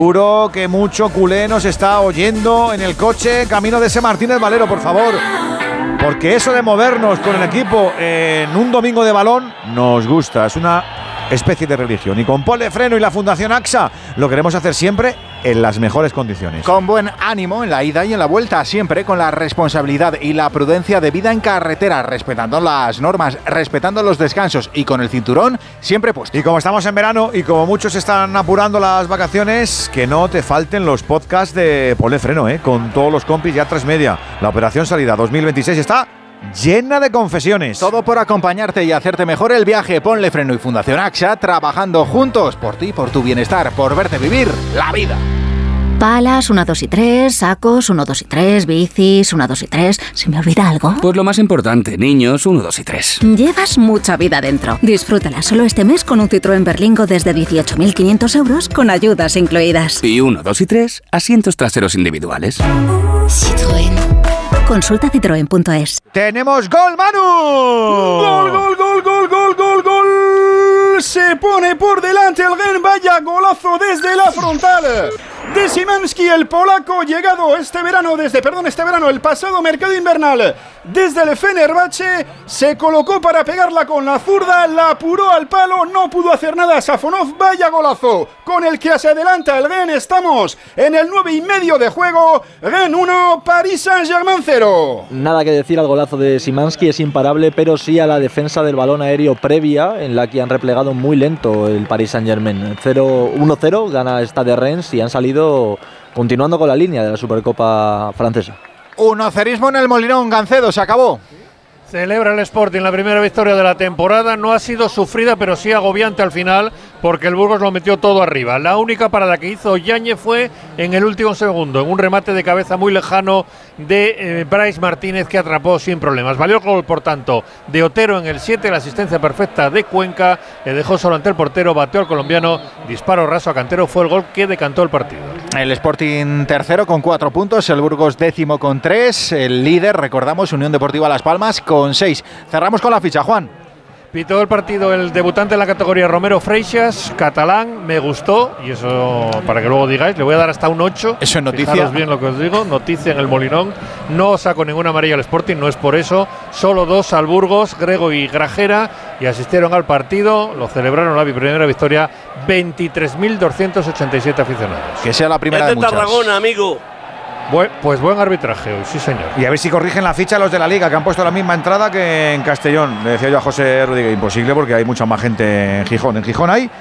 Seguro que mucho culé nos está oyendo en el coche camino de ese Martínez Valero, por favor. Porque eso de movernos con el equipo en un domingo de balón nos gusta, es una especie de religión. Y con Ponle Freno y la Fundación AXA lo queremos hacer siempre en las mejores condiciones. Con buen ánimo en la ida y en la vuelta, siempre con la responsabilidad y la prudencia debida en carretera, respetando las normas, respetando los descansos y con el cinturón siempre puesto. Y como estamos en verano y como muchos están apurando las vacaciones, que no te falten los podcasts de Ponle Freno, con todos los compis ya 3 media. La operación salida 2026 está llena de confesiones. Todo por acompañarte y hacerte mejor el viaje. Ponle Freno y Fundación AXA trabajando juntos por ti, por tu bienestar, por verte vivir la vida. Palas, 1, 2 y 3, sacos, 1, 2 y 3, bicis, 1, 2 y 3. ¿Se me olvida algo? Pues lo más importante, niños, 1, 2 y 3. Llevas mucha vida dentro. Disfrútala solo este mes con un Citroën Berlingo desde 18.500 euros con ayudas incluidas. Y 1, 2 y 3, asientos traseros individuales. Citroën. Consulta citroen.es. ¡Tenemos gol, Manu! ¡Gol, gol, gol, gol, gol, gol, gol! Se pone por delante el Gen, vaya golazo desde la frontal de Szymanski, el polaco, llegado este verano, el pasado mercado invernal, desde el Fenerbahce, se colocó para pegarla con la zurda, la apuró al palo, no pudo hacer nada Safonov, vaya golazo, con el que se adelanta el Gen. Estamos en el 9:30 de juego, Gen 1, Paris Saint-Germain 0. Nada que decir al golazo de Szymanski, es imparable, pero sí a la defensa del balón aéreo previa, en la que han replegado muy lento el Paris Saint-Germain. 1-0, gana Stade Reims y han salido continuando con la línea de la Supercopa francesa. 1-0 en el Molinón, Gancedo, se acabó. Celebra el Sporting la primera victoria de la temporada. No ha sido sufrida, pero sí agobiante al final, porque el Burgos lo metió todo arriba. La única parada que hizo Yáñez fue en el último segundo, en un remate de cabeza muy lejano de Brais Martínez, que atrapó sin problemas. Valió el gol, por tanto, de Otero en el 7, la asistencia perfecta de Cuenca, le dejó solo ante el portero, bateó al colombiano, disparo raso a Cantero, fue el gol que decantó el partido. El Sporting tercero con 4 puntos, el Burgos décimo con 3, el líder, recordamos, Unión Deportiva Las Palmas con 6. Cerramos con la ficha, Juan. Pitó el partido el debutante en la categoría Romero Freixas, catalán, me gustó, y eso para que luego digáis, le voy a dar hasta un 8. Eso es noticia. Fijaros bien lo que os digo, noticia en el Molinón. No saco ninguna amarilla al Sporting, no es por eso, solo 2 al Burgos, Grego y Grajera, y asistieron al partido, lo celebraron la primera victoria, 23.287 aficionados. Que sea la primera de muchas. Tarragona, amigo. Pues buen arbitraje hoy, sí señor. Y a ver si corrigen la ficha los de la Liga, que han puesto la misma entrada que en Castellón. Le decía yo a José Rodríguez, imposible porque hay mucha más gente en Gijón. En Gijón hay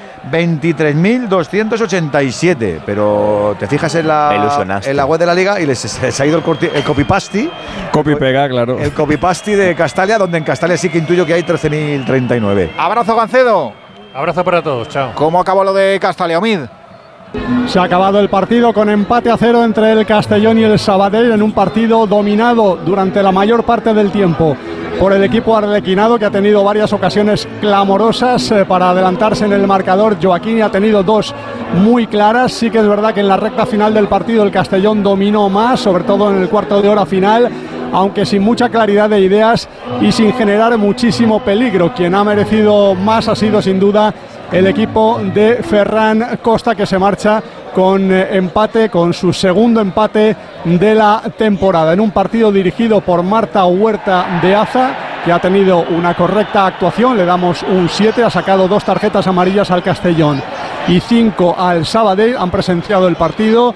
23.287, pero te fijas en la web de la Liga y se ha ido el copy-paste. Copy-pega, claro. El copy-paste de Castalia, donde en Castalia sí que intuyo que hay 13.039. Abrazo, Gancedo. Abrazo para todos, chao. ¿Cómo acabó lo de Castalia, Omid? Se ha acabado el partido con empate a 0 entre el Castellón y el Sabadell, en un partido dominado durante la mayor parte del tiempo por el equipo arlequinado, que ha tenido varias ocasiones clamorosas para adelantarse en el marcador. Joaquín ha tenido 2 muy claras. Sí que es verdad que en la recta final del partido el Castellón dominó más, sobre todo en el cuarto de hora final, aunque sin mucha claridad de ideas y sin generar muchísimo peligro. Quien ha merecido más ha sido sin duda el equipo de Ferran Costa, que se marcha con empate, con su segundo empate de la temporada, en un partido dirigido por Marta Huerta de Aza, que ha tenido una correcta actuación. Le damos un 7, ha sacado 2 tarjetas amarillas al Castellón y 5 al Sabadell. Han presenciado el partido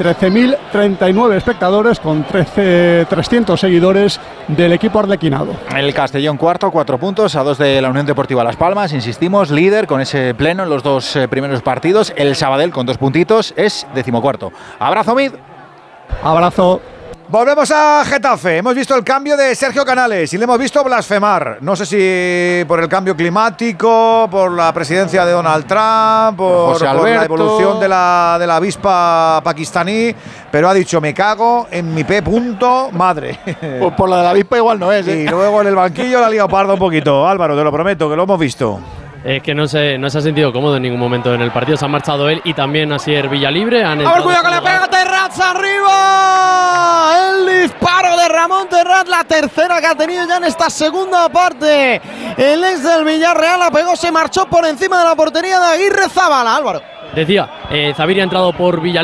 13.039 espectadores con 300 seguidores del equipo arlequinado. El Castellón cuarto, 4 puntos, a 2 de la Unión Deportiva Las Palmas, insistimos, líder con ese pleno en los 2 primeros partidos. El Sabadell con 2 puntitos es 14º. Abrazo, Mid. Abrazo. Volvemos a Getafe. Hemos visto el cambio de Sergio Canales y le hemos visto blasfemar. No sé si por el cambio climático, por la presidencia de Donald Trump, por la evolución de la avispa pakistaní, pero ha dicho: me cago en mi punto madre. Pues por la de la avispa igual no es, ¿eh? Y luego en el banquillo la ha liado parda un poquito. Álvaro, te lo prometo, que lo hemos visto. Es que no se ha sentido cómodo en ningún momento en el partido. Se ha marchado él y también Asier Villalibre. A ver, cuidado que le pega Terrats arriba. El disparo de Ramón Terrats, la tercera que ha tenido ya en esta segunda parte. El ex del Villarreal la pegó, se marchó por encima de la portería de Aguirre Zabala. Álvaro. Decía, Zaviria ha entrado por Villalibre.